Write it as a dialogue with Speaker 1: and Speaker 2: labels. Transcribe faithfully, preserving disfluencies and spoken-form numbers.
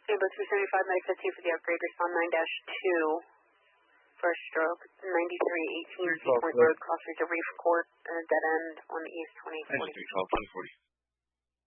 Speaker 1: Rainbow two seventy-five, nine fifteen for the upgrade, respond nine dash two for a stroke, ninety-three eighteen Sea Point Road, crossing to Reef Court, and a dead end on East twenty forty.
Speaker 2: ninety-three twelve, twenty forty.